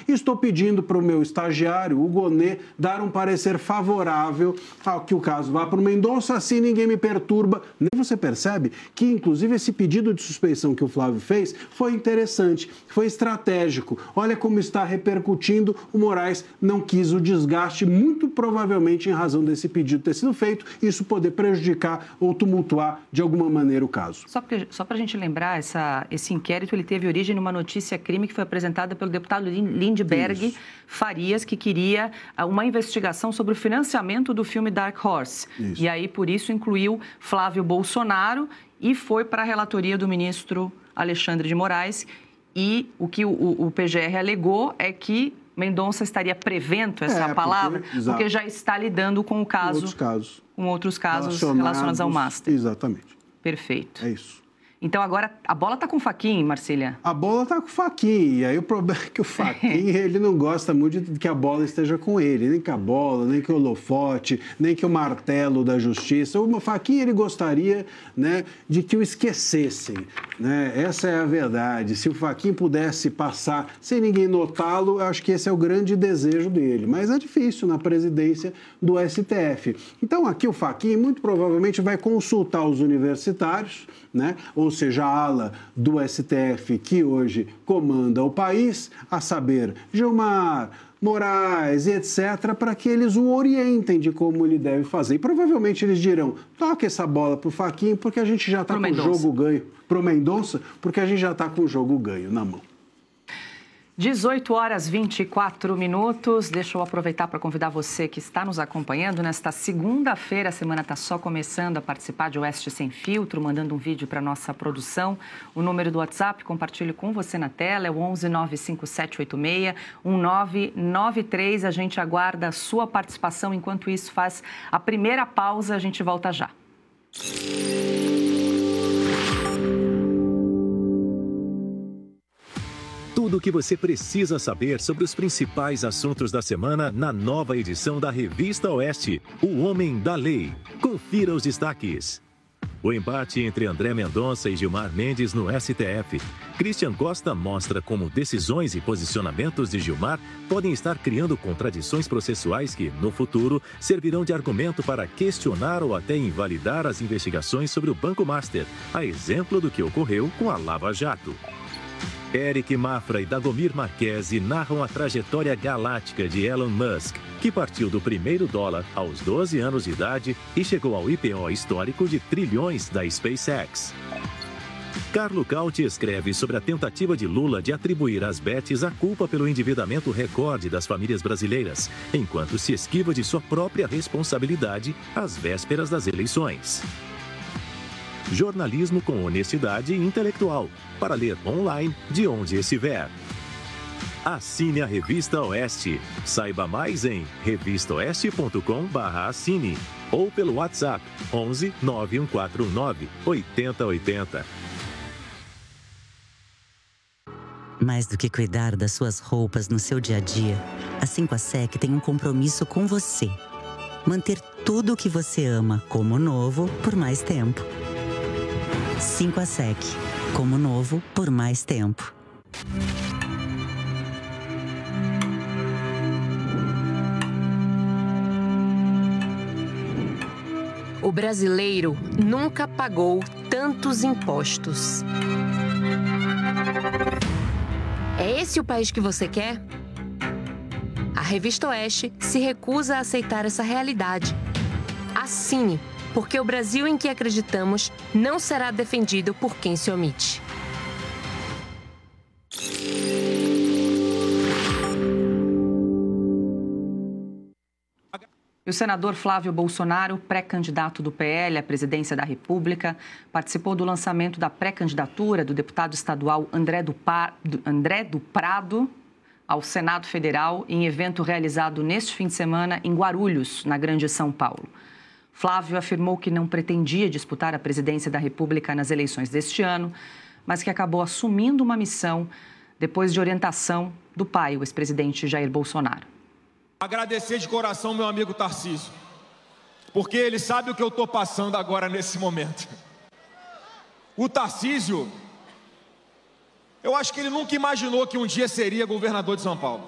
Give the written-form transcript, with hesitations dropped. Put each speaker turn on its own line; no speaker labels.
estou pedindo para o meu estagiário, o Gonê, dar um parecer favorável ao que o caso vá para o Mendonça, assim ninguém me perturba. Nem você percebe que, inclusive, esse pedido de suspeição que o Flávio fez foi interessante, foi estratégico. Olha como está repercutindo, o Moraes não quis o desgaste, muito provavelmente em razão desse pedido ter sido feito, isso poder prejudicar ou tumultuar de alguma maneira o caso.
Só para a gente lembrar, esse inquérito ele teve origem numa notícia-crime que foi apresentada pelo deputado Lindbergh Farias, que queria uma investigação sobre o financiamento do filme Dark Horse. Isso. E aí, por isso, incluiu Flávio Bolsonaro e foi para a relatoria do ministro Alexandre de Moraes. E o que o PGR alegou é que Mendonça estaria prevendo essa palavra, porque já está lidando com o caso, com outros casos relacionados ao Master.
Exatamente.
Perfeito.
É isso.
Então, agora, a bola está com o Fachin, Marcília?
A bola está com o Fachin. E aí o problema é que o Fachin, ele não gosta muito de que a bola esteja com ele. Nem que a bola, nem que o holofote, nem que o martelo da justiça. O Fachin, ele gostaria, né, de que o esquecessem. Né? Essa é a verdade. Se o Fachin pudesse passar sem ninguém notá-lo, acho que esse é o grande desejo dele. Mas é difícil na presidência do STF. Então, aqui o Fachin muito provavelmente vai consultar os universitários, né? Ou seja, a ala do STF que hoje comanda o país, a saber, Gilmar, Moraes e etc., para que eles o orientem de como ele deve fazer. E provavelmente eles dirão, toca essa bola para o Fachin, porque a gente já está com o jogo ganho. Para o Mendonça, porque a gente já está com o jogo ganho na mão.
18h24. Deixa eu aproveitar para convidar você que está nos acompanhando nesta segunda-feira. A semana está só começando a participar de Oeste Sem Filtro, mandando um vídeo para a nossa produção. O número do WhatsApp, compartilho com você na tela, é o 11 95786 1993. A gente aguarda a sua participação. Enquanto isso, faz a primeira pausa. A gente volta já.
Tudo o que você precisa saber sobre os principais assuntos da semana na nova edição da Revista Oeste, O Homem da Lei. Confira os destaques. O embate entre André Mendonça e Gilmar Mendes no STF. Christian Costa mostra como decisões e posicionamentos de Gilmar podem estar criando contradições processuais que, no futuro, servirão de argumento para questionar ou até invalidar as investigações sobre o Banco Master, a exemplo do que ocorreu com a Lava Jato. Eric Mafra e Dagomir Marquesi narram a trajetória galáctica de Elon Musk, que partiu do primeiro dólar aos 12 anos de idade e chegou ao IPO histórico de trilhões da SpaceX. Carlo Cauti escreve sobre a tentativa de Lula de atribuir às Betes a culpa pelo endividamento recorde das famílias brasileiras, enquanto se esquiva de sua própria responsabilidade às vésperas das eleições. Jornalismo com honestidade intelectual, para ler online de onde estiver. Assine a Revista Oeste. Saiba mais em revistaoeste.com/assine ou pelo WhatsApp 11 9149 8080.
Mais do que cuidar das suas roupas no seu dia a dia, a 5ASEC tem um compromisso com você. Manter tudo o que você ama como novo por mais tempo. 5ASEC, como novo por mais tempo.
O brasileiro nunca pagou tantos impostos. É esse o país que você quer? A Revista Oeste se recusa a aceitar essa realidade. Assine, porque o Brasil em que acreditamos não será defendido por quem se omite.
O senador Flávio Bolsonaro, pré-candidato do PL à presidência da República, participou do lançamento da pré-candidatura do deputado estadual André do Prado ao Senado Federal em evento realizado neste fim de semana em Guarulhos, na Grande São Paulo. Flávio afirmou que não pretendia disputar a presidência da República nas eleições deste ano, mas que acabou assumindo uma missão depois de orientação do pai, o ex-presidente Jair Bolsonaro.
Agradecer de coração meu amigo Tarcísio, porque ele sabe o que eu estou passando agora nesse momento. O Tarcísio, eu acho que ele nunca imaginou que um dia seria governador de São Paulo.